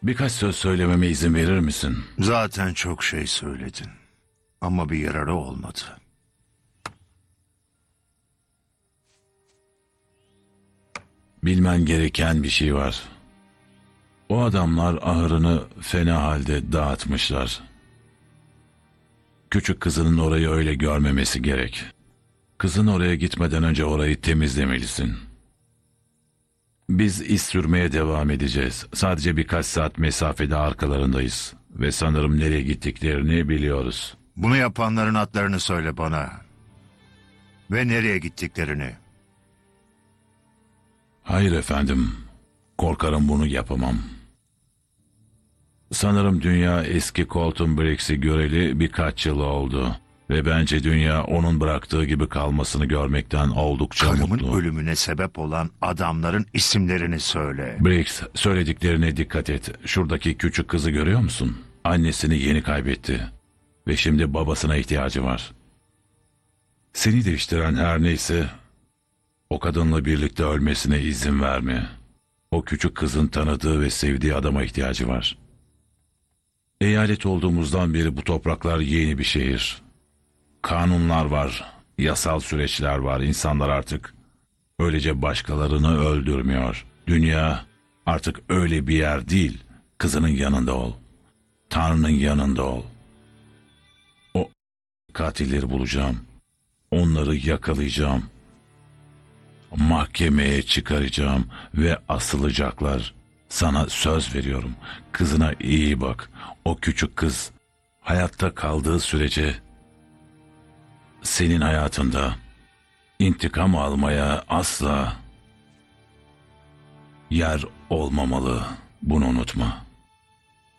Birkaç söz söylememe izin verir misin? Zaten çok şey söyledin. Ama bir yararı olmadı. Bilmen gereken bir şey var. O adamlar ahırını fena halde dağıtmışlar. Küçük kızının orayı öyle görmemesi gerek. Kızın oraya gitmeden önce orayı temizlemelisin. Biz iz sürmeye devam edeceğiz. Sadece birkaç saat mesafede arkalarındayız. Ve sanırım nereye gittiklerini biliyoruz. Bunu yapanların adlarını söyle bana. Ve nereye gittiklerini. Hayır efendim. Korkarım bunu yapamam. Sanırım dünya eski Colton Briggs'i göreli birkaç yıl oldu. Ve bence dünya onun bıraktığı gibi kalmasını görmekten oldukça Karımın mutlu. ölümüne sebep olan adamların isimlerini söyle. Briggs, söylediklerine dikkat et. Şuradaki küçük kızı görüyor musun? Annesini yeni kaybetti. Ve şimdi babasına ihtiyacı var. Seni değiştiren her neyse, o kadınla birlikte ölmesine izin verme. O küçük kızın tanıdığı ve sevdiği adama ihtiyacı var. Eyalet olduğumuzdan beri bu topraklar yeni bir şehir. Kanunlar var, yasal süreçler var. İnsanlar artık öylece başkalarını öldürmüyor. Dünya artık öyle bir yer değil. Kızının yanında ol. Tanrı'nın yanında ol. O katilleri bulacağım. Onları yakalayacağım. Mahkemeye çıkaracağım ve asılacaklar. Sana söz veriyorum. Kızına iyi bak. O küçük kız hayatta kaldığı sürece senin hayatında intikam almaya asla yer olmamalı. Bunu unutma.